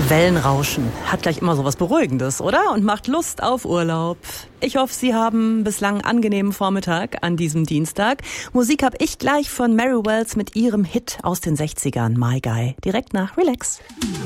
Wellenrauschen hat gleich immer so was Beruhigendes, oder? Und macht Lust auf Urlaub. Ich hoffe, Sie haben bislang einen angenehmen Vormittag an diesem Dienstag. Musik habe ich gleich von Mary Wells mit ihrem Hit aus den 60ern, My Guy. Direkt nach Relax.